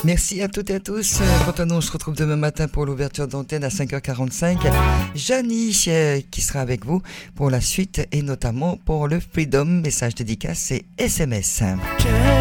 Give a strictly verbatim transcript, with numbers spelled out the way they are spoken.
Merci à toutes et à tous. Quant à nous, on se retrouve demain matin pour l'ouverture d'antenne à cinq heures quarante-cinq. Janie euh, qui sera avec vous pour la suite et notamment pour le Freedom, message dédicace et S M S.